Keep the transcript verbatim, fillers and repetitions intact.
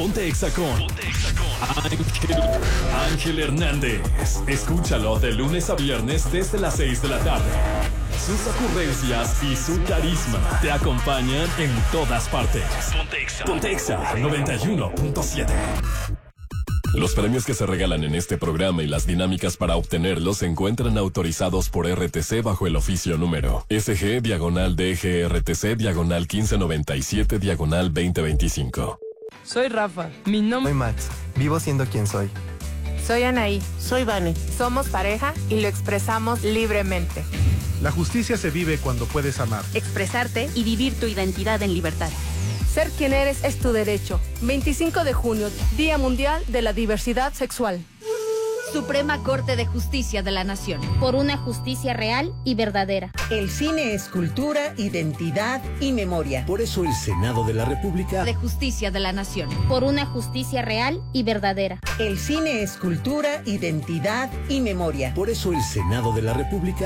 Ponte Exa con Ángel, Ángel Hernández. Escúchalo de lunes a viernes desde las seis de la tarde. Sus ocurrencias y su carisma te acompañan en todas partes. Ponte Exa, Ponte Exa noventa y uno punto siete. Los premios que se regalan en este programa y las dinámicas para obtenerlos se encuentran autorizados por R T C bajo el oficio número S G diagonal D G R T C diagonal quince noventa y siete diagonal veinte veinticinco. Soy Rafa, mi nombre... Soy Max, vivo siendo quien soy. Soy Anaí. Soy Vane. Somos pareja y lo expresamos libremente. La justicia se vive cuando puedes amar, expresarte y vivir tu identidad en libertad. Ser quien eres es tu derecho. veinticinco de junio, Día Mundial de la Diversidad Sexual. Suprema Corte de Justicia de la Nación. Por una justicia real y verdadera. El cine es cultura, identidad y memoria. Por eso el Senado de la República. De Justicia de la Nación. Por una justicia real y verdadera. El cine es cultura, identidad y memoria. Por eso el Senado de la República